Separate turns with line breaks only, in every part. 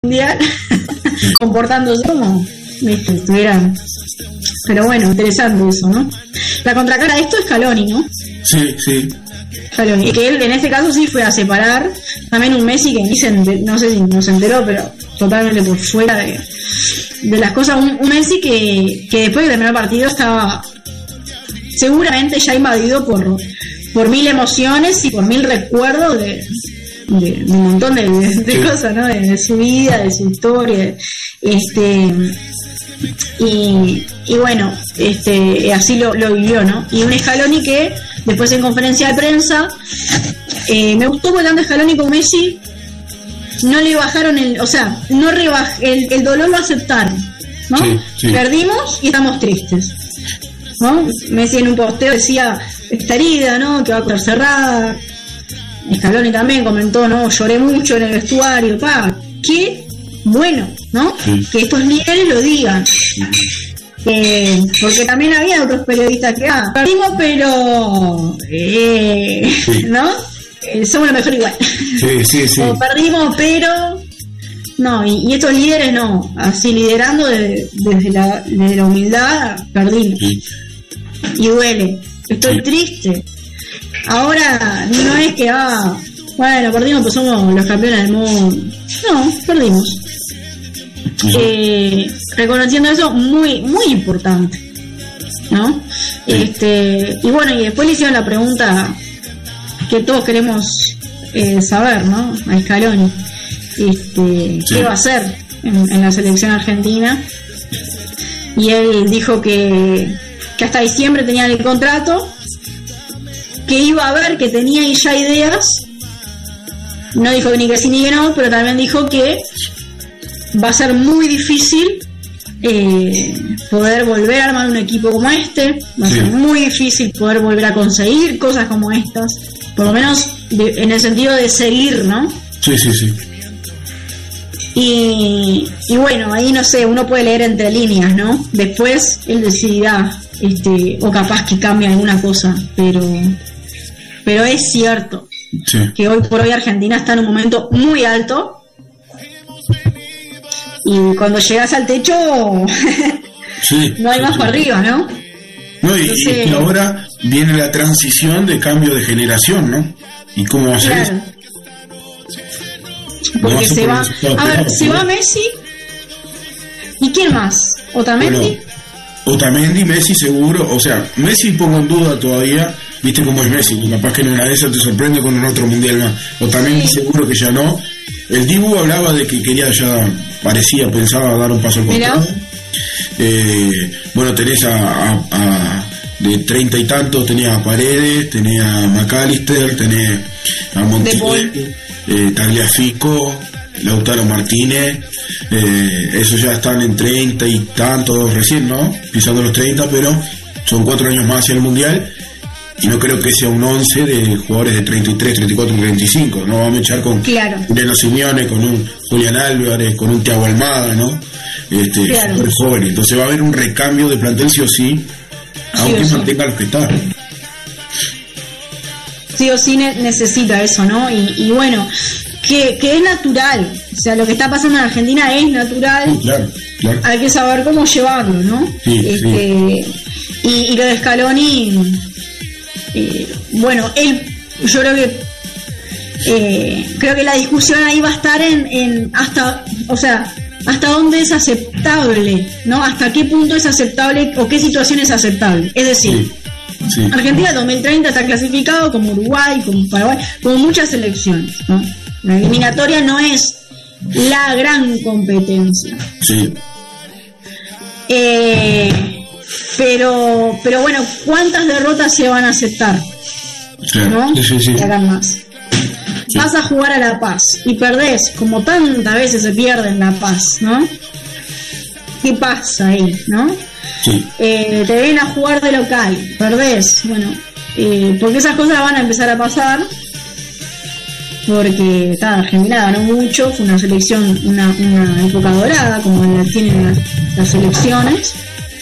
mundial comportándose como, viste, estuvieran. Pero bueno, interesante eso, ¿no? La contracara de esto es Scaloni, ¿no?
Sí.
Scaloni, y que él en este caso sí fue a separar también un Messi que no sé si no se enteró, pero totalmente por fuera de las cosas. Un Messi que después de terminar el partido estaba seguramente ya invadido por mil emociones y por mil recuerdos de un montón de cosas, ¿no? De su vida, de su historia, y bueno, así lo vivió, ¿no? Y un Scaloni que después en conferencia de prensa me gustó porque tanto Scaloni como Messi no le bajaron el dolor lo aceptaron, ¿no? Sí. Perdimos y estamos tristes, ¿no? Messi en un posteo decía esta herida, ¿no? Que va a quedar cerrada. Scaloni también comentó, ¿no? Lloré mucho en el vestuario, qué bueno, ¿no? Sí. Que estos líderes lo digan. Porque también había otros periodistas que perdimos, pero ¿no? Somos lo mejor igual. Sí. O perdimos, pero no, y estos líderes no, así liderando desde la humildad, perdimos. Sí. Y duele, estoy triste. Ahora no es que bueno, perdimos, pues somos los campeones del mundo. No, perdimos. Reconociendo eso, muy muy importante, ¿no? Sí. Y bueno, y después le hicieron la pregunta que todos queremos saber, ¿no? A Scaloni, ¿qué va a hacer en la selección argentina? Y él dijo que hasta diciembre tenían el contrato, que iba a ver, que tenía ya ideas. No dijo ni que sí ni que no, pero también dijo que va a ser muy difícil poder volver a armar un equipo como este. Va a ser muy difícil poder volver a conseguir cosas como estas, por lo menos en el sentido de seguir, ¿no? Sí. Y bueno, ahí no sé, uno puede leer entre líneas, ¿no? Después él decidirá, o capaz que cambie alguna cosa, pero es cierto que hoy por hoy Argentina está en un momento muy alto. Y cuando llegas al techo no hay más para arriba, ¿no?
No, y ahora viene la transición de cambio de generación, ¿no? ¿Y cómo va a ser eso?
Porque se va Messi. ¿Y quién más? ¿Otamendi?
Bueno, Otamendi, Messi seguro. O sea, Messi pongo en duda todavía. Viste cómo es Messi, capaz que en una de esas te sorprende con un otro mundial más. Otamendi seguro que ya no. El Dibu hablaba de que quería pensaba dar un paso al costado. Bueno, tenés de 30 y tantos, tenía a Paredes, tenía a McAllister, tenés a Montiel, Tagliafico, Lautaro Martínez, esos ya están en 30 y tantos recién, ¿no? Pisando los 30, pero son 4 años más hacia el mundial. Y no creo que sea un 11 de jugadores de 33, 34, 35. No vamos a echar con Juliano Simeone, con un Julián Álvarez, con un Thiago Almada, ¿no? Súper joven. Entonces va a haber un recambio de plantel sí o sí, aunque mantenga los que están.
Sí o sí necesita eso, ¿no? Y bueno, que es natural. O sea, lo que está pasando en Argentina es natural. Claro. Hay que saber cómo llevarlo, ¿no? Y lo de Scaloni... bueno, yo creo que la discusión ahí va a estar en hasta dónde es aceptable, ¿no? Hasta qué punto es aceptable o qué situación es aceptable. Es decir, Argentina 2030 está clasificado como Uruguay, como Paraguay, como muchas selecciones, ¿no? La eliminatoria no es la gran competencia. Pero bueno, ¿cuántas derrotas se van a aceptar? ¿No? Que hagan más. Vas a jugar a La Paz y perdés, como tantas veces se pierde en La Paz, ¿no? ¿Qué pasa ahí, no? Te ven a jugar de local, perdés, bueno, porque esas cosas van a empezar a pasar, porque Argentina ganó mucho, fue una selección, una época dorada, como la tienen las selecciones.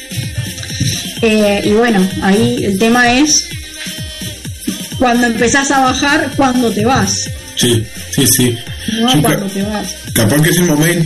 Y bueno, ahí el tema es cuando empezás a bajar, cuando te vas.
Sí.
No, cuando te vas.
Capaz que es el momento